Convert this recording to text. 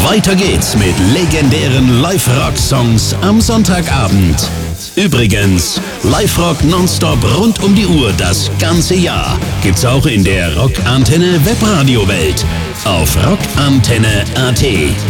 Weiter geht's mit legendären Live-Rock-Songs am Sonntagabend. Übrigens, Live-Rock nonstop rund um die Uhr das ganze Jahr gibt's auch in der Rockantenne Webradio-Welt auf rockantenne.at.